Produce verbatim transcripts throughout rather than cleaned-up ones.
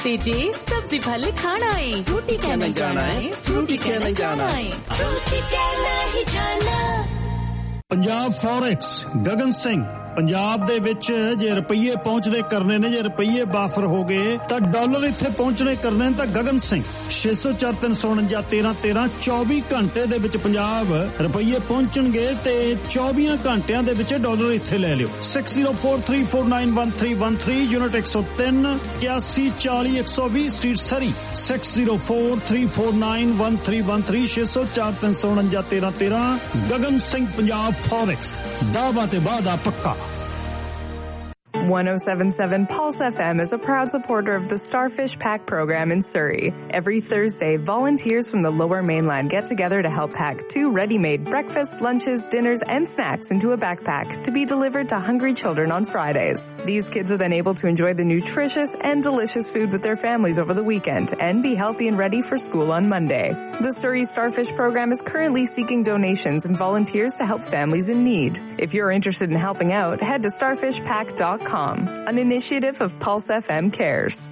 ते जे सब्जी फल खाना है, फ्रूटी कहना जाना है, फ्रूटी कहना जाना है, फ्रूटी कहना ही जाना। पंजाब फॉरेक्स गगन सिंह ਪੰਜਾਬ ਦੇ ਵਿੱਚ ਜੇ ਰੁਪਈਏ ਪਹੁੰਚਦੇ ਕਰਨੇ ਨੇ ਜੇ ਰੁਪਈਏ ਬਾਫਰ ਹੋ ਗਏ ਤਾਂ ਡਾਲਰ ਇੱਥੇ ਪਹੁੰਚਣੇ ਕਰਨੇ ਤਾਂ ਗਗਨ ਸਿੰਘ ਛੇ ਸੌ ਚਾਰ ਤਿੰਨ ਸੌ ਉਨੰਜਾ ਤੇਰਾਂ ਤੇਰਾਂ ਚੌਵੀ ਘੰਟੇ ਦੇ ਵਿੱਚ ਪੰਜਾਬ ਰੁਪਈਏ ਪਹੁੰਚਣਗੇ ਤੇ ਚੌਵੀ ਘੰਟਿਆਂ ਦੇ ਵਿੱਚ ਡਾਲਰ ਇੱਥੇ ਲੈ ਲਿਓ six zero four three four nine one three one three unit one oh three ਇक्यासी चालीस एक सौ बीस स्ट्रीट सरी six zero four three four nine one three one three ਛੇ ਸੌ ਚਾਰ ਤਿੰਨ ਸੌ ਉਨੰਜਾ ਤੇਰਾਂ ਤੇਰਾਂ ਗਗਨ ਸਿੰਘ ਪੰਜਾਬ ਫੋਰੈਕਸ ਦਾਅਵਾ ਤੇ ਵਾਅਦਾ ਪੱਕਾ। one oh seven point seven Pulse F M is a proud supporter of the Starfish Pack program in Surrey. Every Thursday, volunteers from the Lower Mainland get together to help pack two ready-made breakfasts, lunches, dinners, and snacks into a backpack to be delivered to hungry children on Fridays. These kids are then able to enjoy the nutritious and delicious food with their families over the weekend and be healthy and ready for school on Monday. The Surrey Starfish program is currently seeking donations and volunteers to help families in need. If you're interested in helping out, head to starfish pack dot com. An initiative of Pulse F M Cares.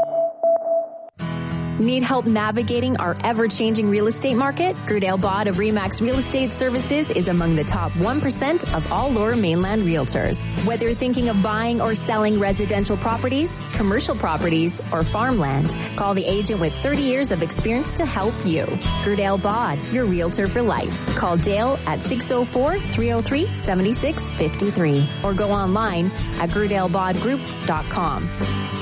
Need help navigating our ever-changing real estate market? Grudale Bod of Remax Real Estate Services is among the top one percent of all Lower Mainland realtors. Whether you're thinking of buying or selling residential properties, commercial properties, or farmland, call the agent with thirty years of experience to help you. Grudale Bod, your realtor for life. Call Dale at six oh four, three oh three, seven six five three or go online at grudale bod group dot com.